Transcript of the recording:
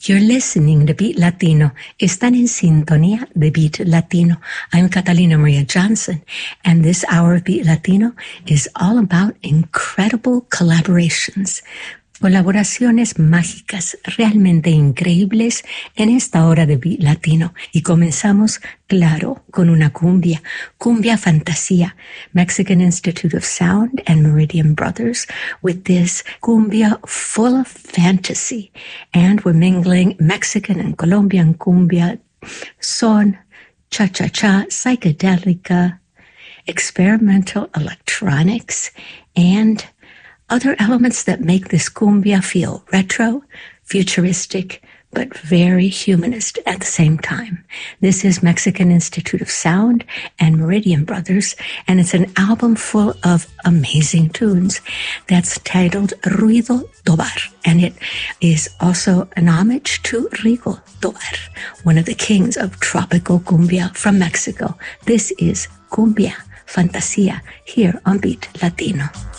You're listening to Beat Latino. Están en sintonía de Beat Latino. I'm Catalina Maria Johnson, and this hour of Beat Latino is all about incredible collaborations. Colaboraciones mágicas, realmente increíbles en esta hora de Beat Latino. Y comenzamos, claro, con una cumbia fantasía. Mexican Institute of Sound and Meridian Brothers with this cumbia full of fantasy. And we're mingling Mexican and Colombian cumbia, son, cha-cha-cha, psychedelica, experimental electronics, and other elements that make this cumbia feel retro, futuristic, but very humanist at the same time. This is Mexican Institute of Sound and Meridian Brothers, and it's an album full of amazing tunes that's titled Ruido Tobar, and it is also an homage to Rigo Tobar, one of the kings of tropical cumbia from Mexico. This is Cumbia Fantasia here on Beat Latino.